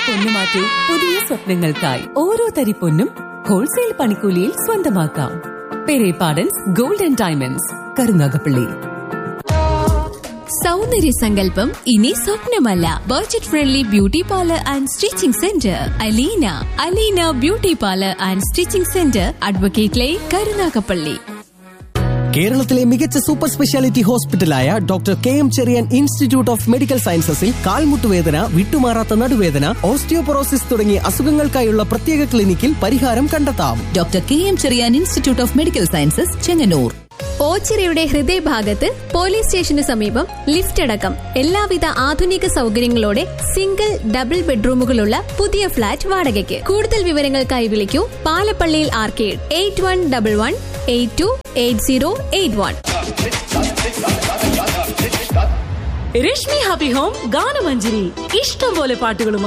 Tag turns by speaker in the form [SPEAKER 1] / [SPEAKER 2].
[SPEAKER 1] പൊന്നു മാറ്റൂ. പുതിയ സ്വപ്നങ്ങൾക്കായി ഓരോ തരി പൊന്നും ഹോൾസെയിൽ പണിക്കൂലിയിൽ സ്വന്തമാക്കാം. Perepadans gold and diamonds, Karunagappally.
[SPEAKER 2] സൗന്ദര്യ സങ്കല്പം ഇനി സ്വപ്നമല്ല. Budget friendly beauty parlour and stitching centre Aleena beauty parlour and stitching centre, advocate line, Karunagappally.
[SPEAKER 3] കേരളത്തിലെ മികച്ച super speciality ഹോസ്പിറ്റലായ doctor KM Cherian institute of medical സയൻസസിൽ കാൽമുട്ടുവേദന, വിട്ടുമാറാത്ത നടുവേദന, ഓസ്റ്റിയോപൊറോസിസ് തുടങ്ങിയ അസുഖങ്ങൾക്കായുള്ള പ്രത്യേക ക്ലിനിക്കിൽ പരിഹാരം കണ്ടെത്താം.
[SPEAKER 4] Doctor KM Cherian institute of medical sciences, Chengannur.
[SPEAKER 2] ഓച്ചിറയുടെ ഹൃദയഭാഗത്ത് പോലീസ് സ്റ്റേഷന് സമീപം ലിഫ്റ്റ് അടക്കം എല്ലാവിധ ആധുനിക സൗകര്യങ്ങളോടെ സിംഗിൾ ഡബിൾ ബെഡ്റൂമുകളുള്ള പുതിയ ഫ്ളാറ്റ് വാടകയ്ക്ക്. കൂടുതൽ വിവരങ്ങൾക്കായി വിളിക്കൂ പാലപ്പള്ളിയിൽ ആർക്കേഡ് 8111828081.
[SPEAKER 5] രശ്മി ഹാപ്പി ഹോം ഗാനമഞ്ജരി, ഇഷ്ടം പോലെ പാട്ടുകളും